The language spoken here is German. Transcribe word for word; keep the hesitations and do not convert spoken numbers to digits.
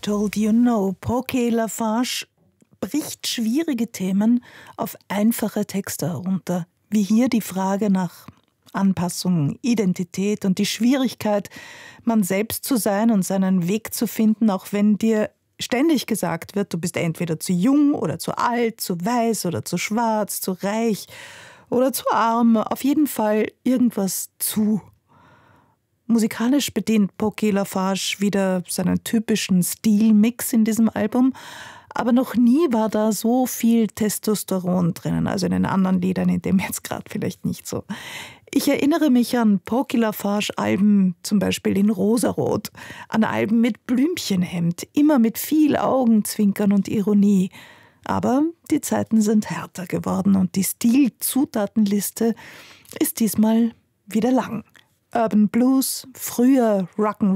Told You No. Poké Lafarge bricht schwierige Themen auf einfache Texte herunter, wie hier die Frage nach Anpassung, Identität und die Schwierigkeit, man selbst zu sein und seinen Weg zu finden, auch wenn dir ständig gesagt wird, du bist entweder zu jung oder zu alt, zu weiß oder zu schwarz, zu reich oder zu arm, auf jeden Fall irgendwas zu. Musikalisch bedient Poké Lafarge wieder seinen typischen Stilmix in diesem Album, aber noch nie war da so viel Testosteron drinnen, also in den anderen Liedern, in dem jetzt gerade vielleicht nicht so. Ich erinnere mich an Poké Lafarge-Alben, zum Beispiel in Rosarot, an Alben mit Blümchenhemd, immer mit viel Augenzwinkern und Ironie. Aber die Zeiten sind härter geworden und die Stil-Zutatenliste ist diesmal wieder lang. Urban Blues, früher Rock'n'Roll,